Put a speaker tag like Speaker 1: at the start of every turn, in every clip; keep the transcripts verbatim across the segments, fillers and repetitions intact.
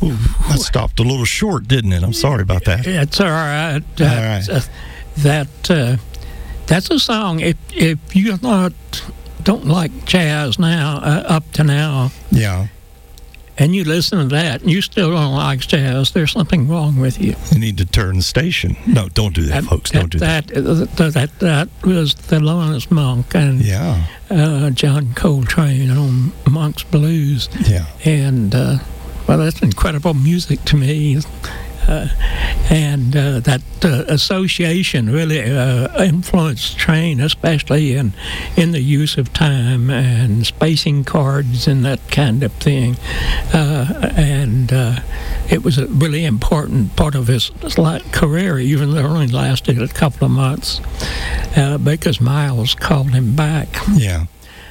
Speaker 1: Ooh, that stopped a little short, didn't it? I'm sorry about that.
Speaker 2: It's all right. Uh,
Speaker 1: All right.
Speaker 2: uh, that uh, that's a song. If if you're not don't like jazz now, uh, up to now,
Speaker 1: Yeah.
Speaker 2: and you listen to that, and you still don't like jazz, there's something wrong with you.
Speaker 1: You need to turn the station. No, don't do that, folks. Don't do that.
Speaker 2: That, that, that, that was Thelonious Monk and
Speaker 1: Yeah.
Speaker 2: uh, John Coltrane on Monk's Blues.
Speaker 1: Yeah.
Speaker 2: And, uh, well, that's incredible music to me. Uh, and uh, that uh, association really uh, influenced Train, especially in in the use of time and spacing chords and that kind of thing. Uh, and uh, it was a really important part of his career, even though it only lasted a couple of months, uh, because Miles called him back.
Speaker 1: Yeah.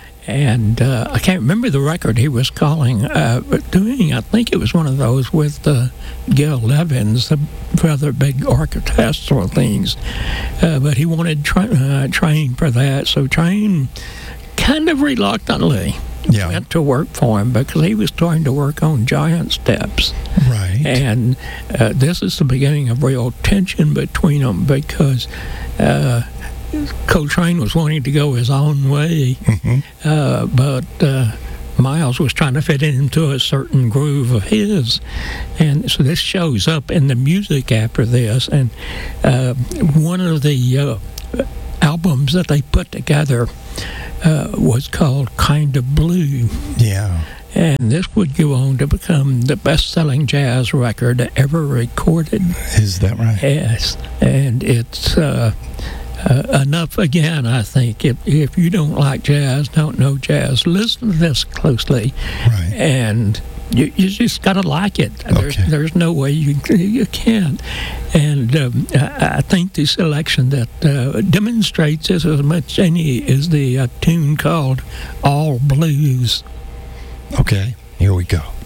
Speaker 2: And uh, I can't remember the record he was calling, uh, but doing, I think it was one of those with uh, Gil Levins, the rather big orchestral things. Uh, but he wanted tra- uh, Train for that, so Train kind of reluctantly
Speaker 1: Yeah.
Speaker 2: went to work for him because he was starting to work on Giant Steps.
Speaker 1: Right.
Speaker 2: And uh, this is the beginning of real tension between them because uh, Coltrane was wanting to go his own way,
Speaker 1: Mm-hmm.
Speaker 2: uh, but uh, Miles was trying to fit into a certain groove of his. And so this shows up in the music after this. And uh, one of the uh, albums that they put together uh, was called Kind of Blue.
Speaker 1: Yeah.
Speaker 2: And this would go on to become the best-selling jazz record ever recorded.
Speaker 1: Is that right?
Speaker 2: Yes, and it's uh, uh, enough again, I think. If, if you don't like jazz, don't know jazz, listen to this closely.
Speaker 1: Right.
Speaker 2: And you, you just got to like it. There's,
Speaker 1: Okay.
Speaker 2: there's no way you, you can't. And um, I, I think the selection that uh, demonstrates this as much as any is the uh, tune called All Blues.
Speaker 1: Okay. Here we go.